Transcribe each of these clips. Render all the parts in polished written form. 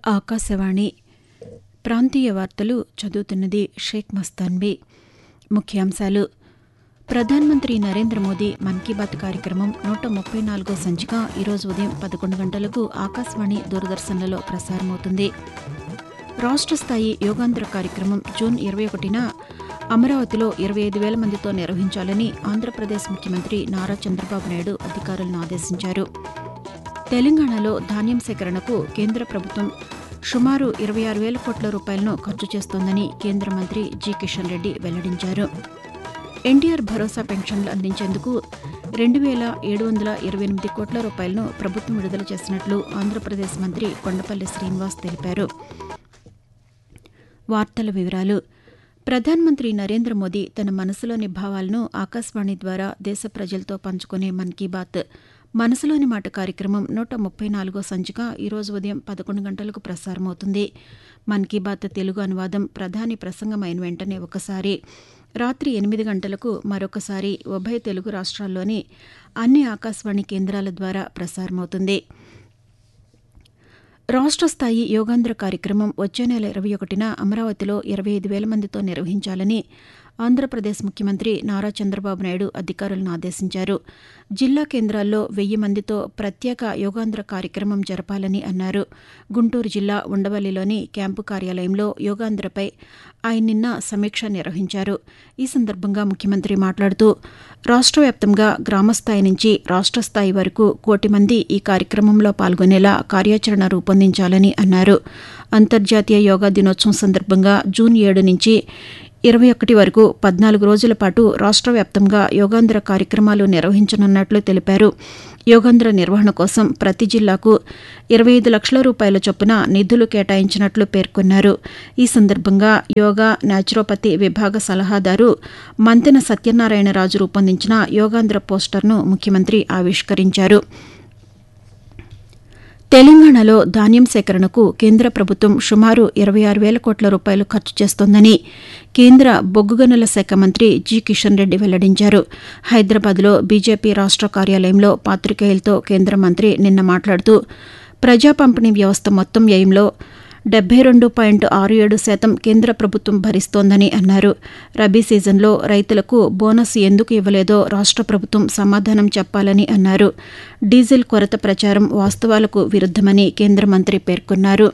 ఆకాశవాణి ప్రాంతీయ వార్తలు చదువుతున్నది షేక్ మస్తాన్బీ. ముఖ్యాంశాలు: ప్రధానమంత్రి నరేంద్ర మోదీ మన్ కీ బాత్ కార్యక్రమం 134వ సంచిక ఈరోజు ఉదయం 11 గంటలకు ఆకాశవాణి, దూరదర్శన్లలో ప్రసారమవుతుంది. రాష్ట్ర స్థాయి యోగాంధ్ర కార్యక్రమం జూన్ 21న అమరావతిలో 25,000 మందితో నిర్వహించాలని ఆంధ్రప్రదేశ్ ముఖ్యమంత్రి నారా చంద్రబాబు నాయుడు అధికారులను ఆదేశించారు. తెలంగాణలో ధాన్యం సేకరణకు కేంద్ర ప్రభుత్వం సుమారు 26,000 కోట్ల రూపాయలను ఖర్చు చేస్తోందని కేంద్ర మంత్రి జి కిషన్ రెడ్డి వెల్లడించారు. ఎన్టీఆర్ భరోసా పెన్షన్లు అందించేందుకు 2,728 కోట్ల రూపాయలను ప్రభుత్వం విడుదల చేసినట్లు ఆంధ్రప్రదేశ్ మంత్రి కొండపల్లి శ్రీనివాస్ తెలిపారు. వార్తల వివరాలు: ప్రధానమంత్రి నరేంద్ర మోదీ తన మనసులోని భావాలను ఆకాశవాణి ద్వారా దేశ ప్రజలతో పంచుకునే మన్ కీ బాత్ మనసులోని మాట కార్యక్రమం 134వ సంచిక ఈరోజు ఉదయం 11 గంటలకు ప్రసారమవుతుంది. మన్ కీ బాత్ తెలుగు అనువాదం ప్రధాని ప్రసంగం అయిన వెంటనే ఒకసారి, రాత్రి 8 గంటలకు మరొకసారి ఉభయ తెలుగు రాష్ట్రాల్లోని అన్ని ఆకాశవాణి కేంద్రాల ద్వారా ప్రసారమవుతుంది. రాష్ట్ర స్థాయి యోగాంధ్ర కార్యక్రమం వచ్చే నెల 21న అమరావతిలో 25,000 మందితో నిర్వహించాలని ఆంధ్రప్రదేశ్ ముఖ్యమంత్రి నారా చంద్రబాబు నాయుడు అధికారులను ఆదేశించారు. జిల్లా కేంద్రాల్లో 1000 మందితో ప్రత్యేక యోగాంధ్ర కార్యక్రమం జరపాలని అన్నారు. గుంటూరు జిల్లా ఉండవల్లిలోని క్యాంపు కార్యాలయంలో యోగాంధ్రపై ఆయన నిన్న సమీక్ష నిర్వహించారు. ఈ సందర్భంగా ముఖ్యమంత్రి మాట్లాడుతూ, రాష్ట్ర వ్యాప్తంగా గ్రామస్థాయి నుంచి రాష్ట్ర స్థాయి వరకు 1 కోటి మంది ఈ కార్యక్రమంలో పాల్గొనేలా కార్యాచరణ రూపొందించాలని అన్నారు. అంతర్జాతీయ యోగా దినోత్సవం సందర్భంగా జూన్ 7 నుంచి 21 వరకు 14 రోజుల పాటు రాష్ట్ర వ్యాప్తంగా యోగాంధ్ర కార్యక్రమాలు నిర్వహించనున్నట్లు తెలిపారు. యోగాంధ్ర నిర్వహణ కోసం ప్రతి జిల్లాకు 25 లక్షల రూపాయల చొప్పున నిధులు కేటాయించినట్లు పేర్కొన్నారు. ఈ సందర్భంగా యోగా న్యాచురోపతి విభాగ సలహాదారు మంతెన సత్యనారాయణరాజు రూపొందించిన యోగాంధ్ర పోస్టర్ను ముఖ్యమంత్రి ఆవిష్కరించారు. తెలంగాణలో ధాన్యం సేకరణకు కేంద్ర ప్రభుత్వం సుమారు 26,000 కోట్ల రూపాయలు ఖర్చు చేస్తోందని కేంద్ర బొగ్గు గనుల శాఖ మంత్రి జి కిషన్ రెడ్డి వెల్లడించారు. హైదరాబాద్లో బీజేపీ రాష్ట్ర కార్యాలయంలో పాతికేయులతో కేంద్ర మంత్రి నిన్న మాట్లాడుతూ, ప్రజా పంపిణీ వ్యవస్థ మొత్తం వ్యయంలో 72.67% కేంద్ర ప్రభుత్వం భరిస్తోందని అన్నారు. రబీ సీజన్లో రైతులకు బోనస్ ఎందుకు ఇవ్వలేదో రాష్ట్ర ప్రభుత్వం సమాధానం చెప్పాలని అన్నారు. డీజిల్ కొరత ప్రచారం వాస్తవాలకు విరుద్దమని కేంద్ర మంత్రి పేర్కొన్నారు.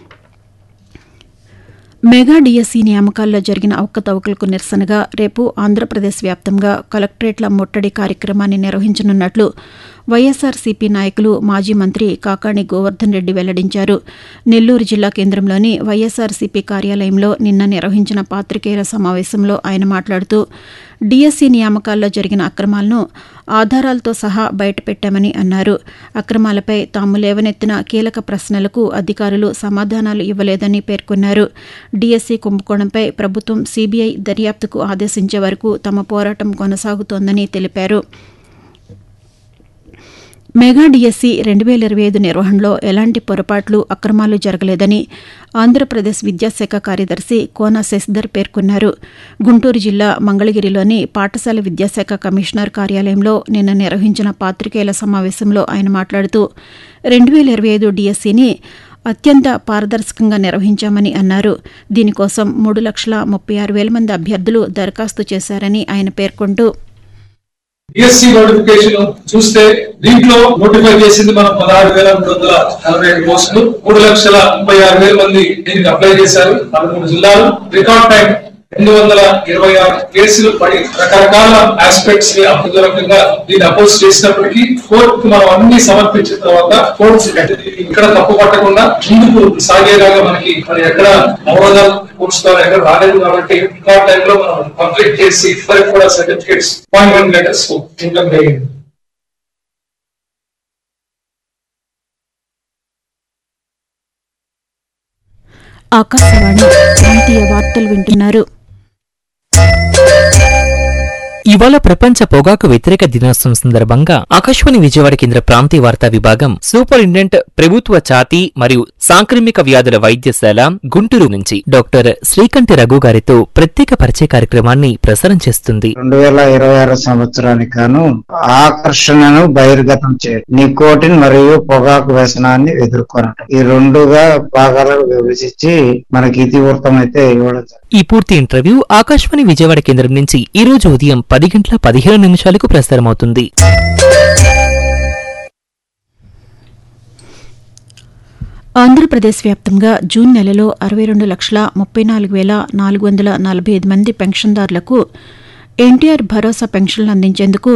మెగా డిఎస్సి నియామకాల్లో జరిగిన అవకతవకలకు నిరసనగా రేపు ఆంధ్రప్రదేశ్ వ్యాప్తంగా కలెక్టరేట్ల ముట్టడి కార్యక్రమాన్ని నిర్వహించనున్నట్లు వైఎస్సార్సీపీ నాయకులు మాజీ మంత్రి కాకాణి గోవర్ధన్ రెడ్డి వెల్లడించారు. నెల్లూరు జిల్లా కేంద్రంలోని వైఎస్సార్సీపీ కార్యాలయంలో నిన్న నిర్వహించిన పాతికేయుల సమావేశంలో ఆయన మాట్లాడుతూ, డిఎస్సి నియామకాల్లో జరిగిన అక్రమాలను ఆధారాలతో సహా బయటపెట్టామని అన్నారు. అక్రమాలపై తాము లేవనెత్తిన కీలక ప్రశ్నలకు అధికారులు సమాధానాలు ఇవ్వలేదని పేర్కొన్నారు. డిఎస్సి కుంభకోణంపై ప్రభుత్వం సీబీఐ దర్యాప్తుకు ఆదేశించే వరకు తమ పోరాటం కొనసాగుతోందని తెలిపారు. మెగా డిఎస్సి 2025 నిర్వహణలో ఎలాంటి పొరపాట్లు, అక్రమాలు జరగలేదని ఆంధ్రప్రదేశ్ విద్యాశాఖ కార్యదర్శి కోన శశిధర్ పేర్కొన్నారు. గుంటూరు జిల్లా మంగళగిరిలోని పాఠశాల విద్యాశాఖ కమిషనర్ కార్యాలయంలో నిన్న నిర్వహించిన పాతికేయుల సమావేశంలో ఆయన మాట్లాడుతూ, 2025 డిఎస్సిని అత్యంత పారదర్శకంగా నిర్వహించామని అన్నారు. దీనికోసం 3,36,000 మంది అభ్యర్థులు దరఖాస్తు చేశారని ఆయన పేర్కొంటూ, డిఎస్సి నోటిఫికేషన్ చూస్తే దీంట్లో నోటిఫై చేసింది మనం 16,345 పోస్టులు, 3,36,000 మంది దీనికి అప్లై చేశారు. 13 జిల్లాలు, రికార్డ్ టైం 226 కేసులు పడి రకరకాల ఆస్పెక్ట్స్ ని అప్రదూరకంగా దీన్ని అపోజ్ చేసినప్పటికీ కోర్టుకు మనం అన్ని సమర్పించిన తర్వాత కోర్టు ఇక్కడ తప్పు పట్టకుండా ముందుకు సాగేలాగా మనకి ఎక్కడ అవరోధాలు కూర్చుతారు ఎక్కడ రాలేదు. కాబట్టి రికార్డ్ టైం లో మనం కంప్లీట్ చేసి ఇద్దరికి కూడా సర్టిఫికేట్స్ అపాయింట్మెంట్ లెటర్స్ ఇవ్వడం జరిగింది. ఆకాశవాణి ప్రాంతీయ వార్తలు వింటున్నారు. ఇవాళ ప్రపంచ పొగాకు వ్యతిరేక దినోత్సవం సందర్భంగా ఆకాశవాణి విజయవాడ కేంద్ర ప్రాంతీయ వార్తా విభాగం సూపరింటెండెంట్ ప్రభుత్వ ఛాతీ మరియు సాంక్రమిక వ్యాధుల వైద్యశాల గుంటూరు నుంచి డాక్టర్ శ్రీకంఠి రఘు గారితో ప్రత్యేక పరిచయ కార్యక్రమాన్ని ప్రసారం చేస్తుంది. 2026 సంవత్సరానికి గాను ఆకర్షణను బహిర్గతం చేయడం, నికోటిన్ మరియు పొగాకు వ్యసనాన్ని ఎదుర్కొనడం, ఈ రెండుగా భాగాలకు విభజించి మనకి ఇతివృత్తం అయితే ఇవ్వడం. ఈ పూర్తి ఇంటర్వ్యూ ఆకాశవాణి విజయవాడ కేంద్రం నుంచి ఈ రోజు ఉదయం 10:15 ప్రసారమవుతుంది. ఆంధ్రప్రదేశ్ వ్యాప్తంగా జూన్ నెలలో 62,34,445 మంది పెన్షన్దారులకు ఎన్టీఆర్ భరోసా పెన్షన్లు అందించేందుకు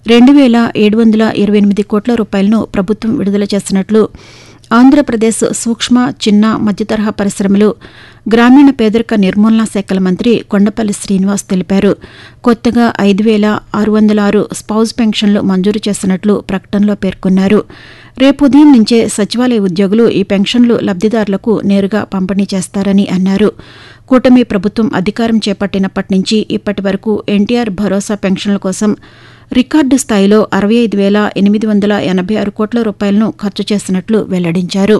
2,728 కోట్ల రూపాయలను ప్రభుత్వం విడుదల చేసినట్లు ఆంధ్రప్రదేశ్ సూక్ష్మ, చిన్న, మధ్యతరహా పరిశ్రమలు, గ్రామీణ పేదరిక నిర్మూలనా శాఖల మంత్రి కొండపల్లి శ్రీనివాస్ తెలిపారు. కొత్తగా 5,606 స్పౌజ్ పెన్షన్లు మంజూరు చేసినట్లు ప్రకటనలో పేర్కొన్నారు. రేపు ఉదయం నుంచే సచివాలయ ఉద్యోగులు ఈ పెన్షన్లు లబ్దిదారులకు నేరుగా పంపిణీ చేస్తారని అన్నారు. కూటమి ప్రభుత్వం అధికారం చేపట్టినప్పటి నుంచి ఇప్పటి వరకు ఎన్టీఆర్ భరోసా పెన్షన్ల కోసం రికార్డు స్థాయిలో 65,886 కోట్ల రూపాయలను ఖర్చు చేసినట్లు వెల్లడించారు.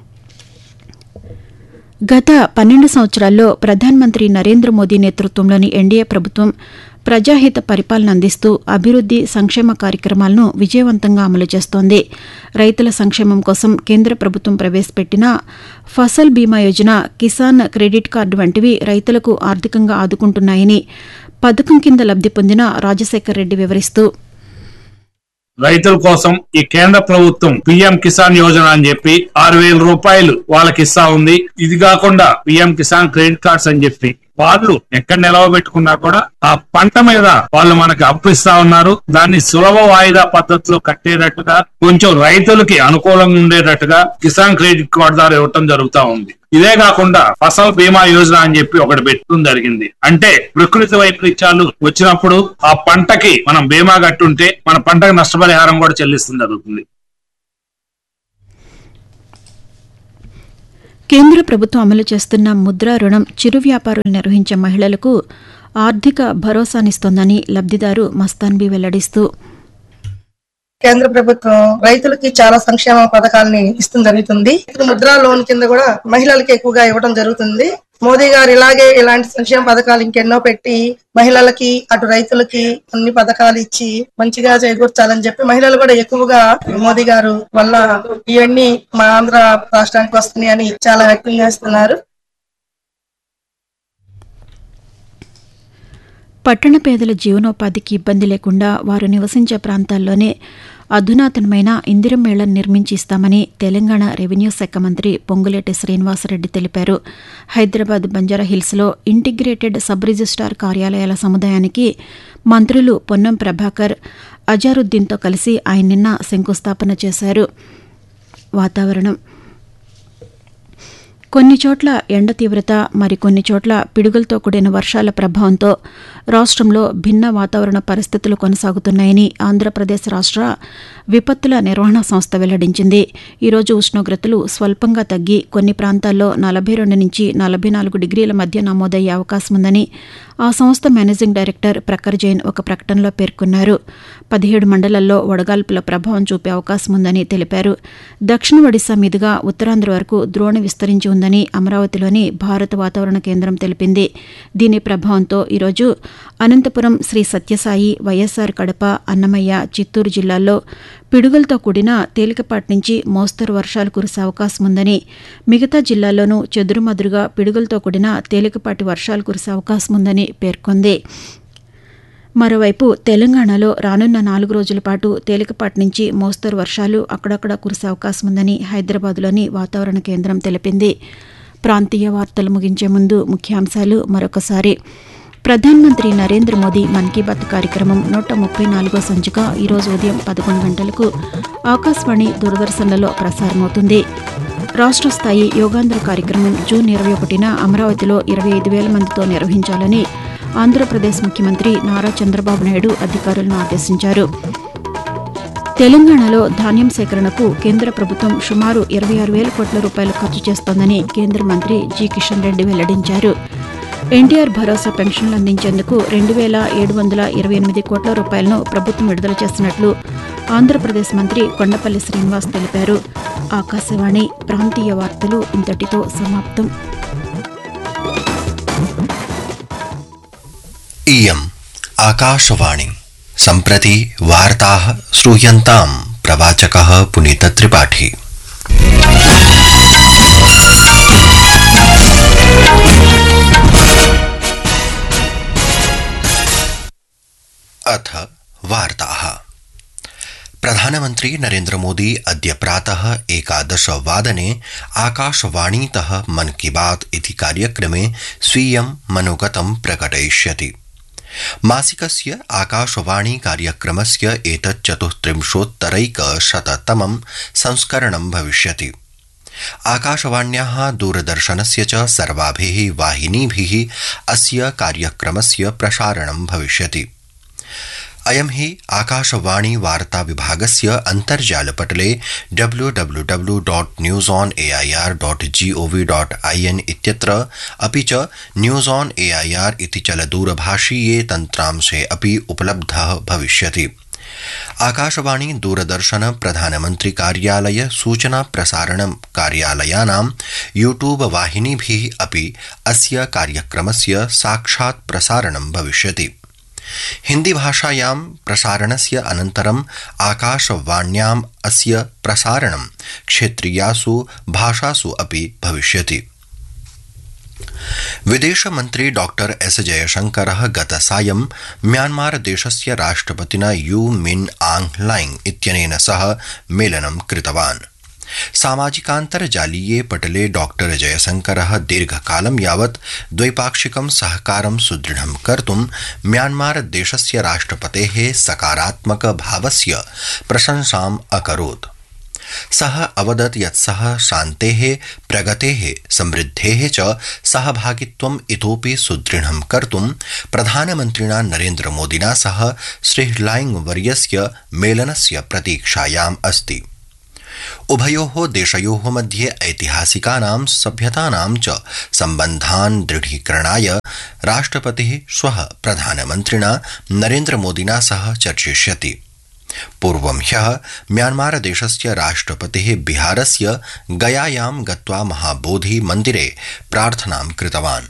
గత 12 సంవత్సరాల్లో ప్రధానమంత్రి నరేంద్ర మోదీ నేతృత్వంలోని ఎన్డీఏ ప్రభుత్వం ప్రజాహిత పరిపాలన అందిస్తూ అభివృద్ది, సంక్షేమ కార్యక్రమాలను విజయవంతంగా అమలు చేస్తోంది. రైతుల సంక్షేమం కోసం కేంద్ర ప్రభుత్వం ప్రవేశపెట్టిన ఫసల్ బీమా యోజన, కిసాన్ క్రెడిట్ కార్డు వంటివి రైతులకు ఆర్థికంగా ఆదుకుంటున్నాయని పథకం కింద లబ్ది పొందిన రాజశేఖర్ రెడ్డి వివరిస్తూ, రైతుల కోసం ఈ కేంద్ర ప్రభుత్వం పిఎం కిసాన్ యోజన అని చెప్పి 6,000 రూపాయలు వాళ్ళకి ఇస్తా ఉంది. ఇది కాకుండా పిఎం కిసాన్ క్రెడిట్ కార్డ్స్ అని చెప్పి వాళ్ళు ఎక్కడ నిలవబెట్టుకున్నా కూడా ఆ పంట మీద వాళ్ళు మనకి అప్పు ఇస్తా ఉన్నారు. దాన్ని సులభ వాయిదా పద్ధతిలో కట్టేటట్టుగా, కొంచెం రైతులకి అనుకూలంగా ఉండేటట్టుగా కిసాన్ క్రెడిట్ కార్డు ద్వారా ఇవ్వటం జరుగుతా ఉంది. ఇదే కాకుండా ఫసల్ బీమా యోజన అని చెప్పి ఒకటి పెట్టడం జరిగింది. అంటే ప్రకృతి వైపరీత్యాలు వచ్చినప్పుడు ఆ పంటకి మనం బీమా కట్టుంటే మన పంటకు నష్టపరిహారం కూడా చెల్లిస్తూ జరుగుతుంది. కేంద్ర ప్రభుత్వం అమలు చేస్తున్న ముద్రా రుణం చిరు వ్యాపారులు నిర్వహించే మహిళలకు ఆర్థిక భరోసానిస్తోందని లబ్దిదారు మస్తాన్బీ వెల్లడిస్తూ, కేంద్ర ప్రభుత్వం రైతులకి చాలా సంక్షేమ పథకాలని ఇస్తుంది జరుగుతుంది. ముద్రా లోన్ కింద కూడా మహిళలకి ఎక్కువగా ఇవ్వడం జరుగుతుంది. మోదీ గారు ఇలాంటి సంక్షేమ పథకాలు ఇంకెన్నో పెట్టి మహిళలకి, అటు రైతులకి అన్ని పథకాలు ఇచ్చి మంచిగా చేకూర్చాలని చెప్పి మహిళలు కూడా ఎక్కువగా మోదీ గారు వల్ల ఇవన్నీ మా ఆంధ్ర రాష్ట్రానికి వస్తున్నాయి అని చాలా వ్యక్తం చేస్తున్నారు. పట్టణ పేదల జీవనోపాధికి ఇబ్బంది లేకుండా వారు నివసించే ప్రాంతాల్లోనే అధునాతనమైన ఇందిరం మేళను నిర్మించి ఇస్తామని తెలంగాణ రెవెన్యూ శాఖ మంత్రి పొంగులేటి శ్రీనివాసరెడ్డి తెలిపారు. హైదరాబాద్ బంజారాహిల్స్లో ఇంటిగ్రేటెడ్ సబ్ రిజిస్టార్ కార్యాలయాల సముదాయానికి మంత్రులు పొన్నం ప్రభాకర్, అజారుద్దీన్తో కలిసి ఆయన నిన్న శంకుస్థాపన చేశారు. వాతావరణం: కొన్ని చోట్ల ఎండ తీవ్రత, మరికొన్ని చోట్ల పిడుగులతో కూడిన వర్షాల ప్రభావంతో రాష్ట్రంలో భిన్న వాతావరణ పరిస్థితులు కొనసాగుతున్నాయని ఆంధ్రప్రదేశ్ రాష్ట్ర విపత్తుల నిర్వహణ సంస్థ వెల్లడించింది. ఈరోజు ఉష్ణోగ్రతలు స్వల్పంగా తగ్గి కొన్ని ప్రాంతాల్లో 42 నుంచి 44 డిగ్రీల మధ్య నమోదయ్యే అవకాశం ఉందని ఆ సంస్థ మేనేజింగ్ డైరెక్టర్ ప్రఖర్ జైన్ ఒక ప్రకటనలో పేర్కొన్నారు. 17 మండలాల్లో వడగాల్పుల ప్రభావం చూపే అవకాశం ఉందని తెలిపారు. దక్షిణ ఒడిశా మీదుగా ఉత్తరాంధ్ర వరకు ద్రోణి విస్తరించి ఉందని అమరావతిలోని భారత వాతావరణ కేంద్రం తెలిపింది. దీని ప్రభావంతో ఈరోజు అనంతపురం, శ్రీ సత్యసాయి, వైఎస్సార్ కడప, అన్నమయ్య, చిత్తూరు జిల్లాల్లో పిడుగులతో కూడిన తేలికపాటి నుంచి మోస్తరు వర్షాలు కురిసే అవకాశం ఉందని, మిగతా జిల్లాల్లోనూ చెదురుమదురుగా పిడుగులతో కూడిన తేలికపాటి వర్షాలు కురిసే అవకాశం ఉందని పేర్కొంది. మరోవైపు తెలంగాణలో రానున్న 4 రోజుల పాటు తేలికపాటి నుంచి మోస్తరు వర్షాలు అక్కడక్కడ కురిసే అవకాశం ఉందని హైదరాబాద్లోని వాతావరణ కేంద్రం తెలిపింది. ప్రాంతీయ వార్తలు ముగించే ముందు ముఖ్యాంశాలు మరొకసారి. ప్రధానమంత్రి నరేంద్ర మోదీ మన్ కీ బాత్ కార్యక్రమం 134వ సంచిక ఈరోజు ఉదయం 11 గంటలకు ఆకాశవాణి, దూరదర్శన్లలో ప్రసారమవుతుంది. రాష్ట్ర స్థాయి యోగాంధ్ర కార్యక్రమం జూన్ 21న అమరావతిలో 25,000 మందితో నిర్వహించాలని ఆంధ్రప్రదేశ్ ముఖ్యమంత్రి నారా చంద్రబాబు నాయుడు అధికారులను ఆదేశించారు. తెలంగాణలో ధాన్యం సేకరణకు కేంద్ర ప్రభుత్వం సుమారు 26,000 కోట్ల రూపాయలు ఖర్చు చేస్తోందని కేంద్ర మంత్రి జి కిషన్ రెడ్డి వెల్లడించారు. ఎన్టీఆర్ భరోసా పెన్షన్లు అందించేందుకు 2,728 కోట్ల రూపాయలను ప్రభుత్వం విడుదల చేస్తున్నట్లు ఆంధ్రప్రదేశ్ మంత్రి కొండపల్లి శ్రీనివాస్ తెలిపారు. ఆకాశవాణి ప్రాంతీయ వార్తలు ఇంతటితో సమాప్తం. इयम् आकाशवाणी सम्प्रति वार्ताः श्रूयन्ताम्. प्रवाचकः पुनीत त्रिपाठी. अथ वार्ताः. प्रधानमन्त्री नरेन्द्र मोदी अद्य प्रातः 11 वादने आकाशवाणीतः मन की बात इति कार्यक्रमे स्वीयं मनोगतं प्रकटयिष्यति. मासिकस्य आकाशवाणी कार्यक्रमस्य एतत् 34,100तमं संस्करणं भविष्यति. आकाशवाण्याः दूरदर्शनस्य च सर्वाभिः वाहिनीभिः अस्य कार्यक्रमस्य प्रसारणं भविष्यति. अयं हि आकाशवाणी वार्ता विभागस्य अन्तर्जालपटले www.newsonair.gov.in इत्यत्र अपि च न्यूज़ ऑन एआईआर इति चलदूरभाषीये तन्त्रांशे अपि उपलब्धः भविष्यति. आकाशवाणी दूरदर्शन प्रधानमन्त्री कार्यालय सूचना प्रसारण कार्यालयानां यूट्यूब वाहिनीभिः अपि अस्य कार्यक्रमस्य साक्षात् प्रसारणं भविष्यति. हिंदी भाषायां प्रसारणस्य अनन्तरम् आकाशवाण्याम् अस्य प्रसारणं क्षेत्रीयासु भाषासु अपि भविष्यति. विदेशमन्त्री डॉक्टर एस जयशंकरः गतसायं म्यांमार देशस्य राष्ट्रपतिना यू मिन आंग लाइंग इत्यनेन सह मेलनं कृतवान्. सामाजिकान्तर्जालीये पटले डॉक्टर जयशंकरः दीर्घकालं यावत् द्वैपाक्षिकं सहकारं सुदृढं कर्तुं म्यांमार देशस्य राष्ट्रपतेः सकारात्मक भावस्य प्रशंसाम् अकरोत्. सः अवदत् यत् सः शान्तेः, प्रगतेः, समृद्धेः च सहभागित्वम् इतोपि सुदृढं कर्तुं प्रधानमन्त्रिणा नरेन्द्र मोदिना सह श्री लाइंग वर्यस्य मेलनस्य प्रतीक्षायाम् अस्ति. उभयोः देशयोः मध्ये ऐतिहासिकानां सभ्यतानां च सम्बन्धान् दृढीकरणाय राष्ट्रपतिः श्वः प्रधानमन्त्रिणा नरेन्द्र मोदिना सह चर्चिष्यति. पूर्वं ह्यः म्यांमार देशस्य राष्ट्रपतिः बिहारस्य गयायां गत्वा महाबोधि मन्दिरे प्रार्थनां कृतवान्.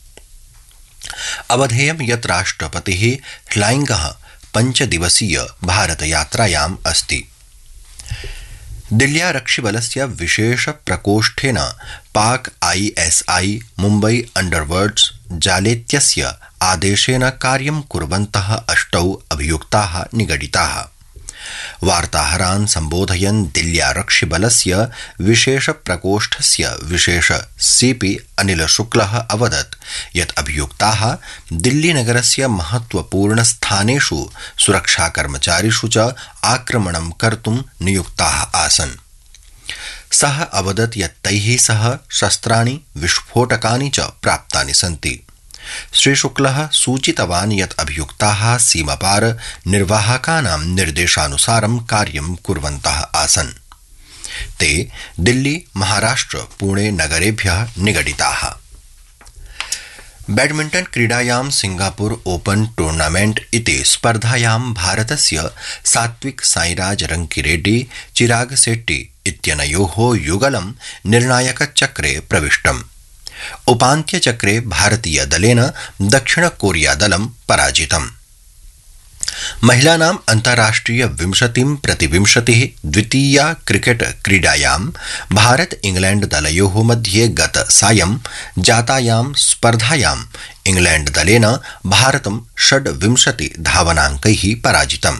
अवधेयं यत् राष्ट्रपतिः ह्लाइंगः 5 दिवसीय भारतयात्रायाम् अस्ति. दिल्ल्यारक्षिबलस्य विशेष प्रकोष्ठेन पाक ISI मुम्बई अंडरवर्ल्ड्स जालेत्यस्य आदेशेन कार्यं कुर्वन्तः 8 अभियुक्ताः निगडिताः. वार्ताहरान् सम्बोधयन् दिल्ल्यारक्षिबलस्य विशेष प्रकोष्ठस्य विशेष CP अनिल शुक्लः अवदत् यत् अभियुक्ताः दिल्लीनगरस्य महत्वपूर्ण स्थानेषु सुरक्षाकर्मचारिषु च आक्रमणं कर्तुं नियुक्ताः आसन्. सः अवदत् यत् तैः सह शस्त्राणि, विस्फोटकानि च प्राप्तानि सन्ति. श्रीशुक्लः सूचितवान् यत् अभियुक्ताः सीमापार निर्वाहकानां निर्देशानुसारं कार्यं कुर्वन्तः आसन्. ते दिल्ली, महाराष्ट्र, पुणे नगरेभ्यः निगडिताः. बैडमिण्टन क्रीडायां सिंगापुर ओपन टूर्नामेंट इति स्पर्धायां भारतस्य सात्विक साईराज रंकीरेड्डी, चिराग शेट्टी इत्यनयोः युगलं निर्णायकचक्रे प्रविष्टम्. उपान्त्यचक्रे भारतीय दलेन दक्षिण कोरिया दलं पराजितम्. महिलानां अन्ताराष्ट्रिय 20-20 द्वितीया क्रिकेट क्रीडायां भारत इंग्लैंड दलयोः मध्ये गत सायं जातायां स्पर्धायां इंग्लैंड दलेन भारतं 26 धावनाङ्कैः पराजितम्.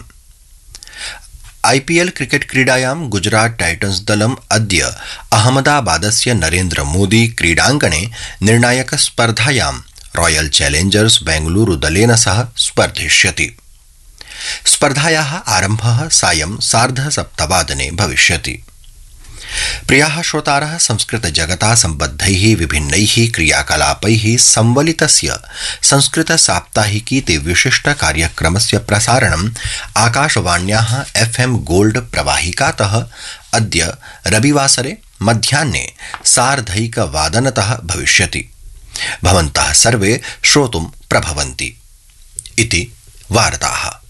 IPL क्रिकेट क्रीडायां गुजरात टाइटन्स दलम् अद्य अहमदाबादस्य नरेन्द्र मोदी क्रीडाङ्गणे निर्णायक स्पर्धायां रॉयल चैलेंजर्स बेंगलुरु दलेन सह स्पर्धिष्यति. स्पर्धायाः आरम्भः सायं 7:30 भविष्यति. प्रियाः श्रोतारः, संस्कृत जगता सम्बद्धैः विभिन्नैः क्रियाकलापैः संवलितस्य संस्कृत साप्ताहिकीति विशिष्ट कार्यक्रमस्य प्रसारणम् आकाशवाण्याः FM गोल्ड प्रवाहिकातः अद्य रविवासरे मध्याह्ने 1:30 भविष्यति. भवन्तः सर्वे श्रोतुं प्रभवन्ति इति वार्ताः।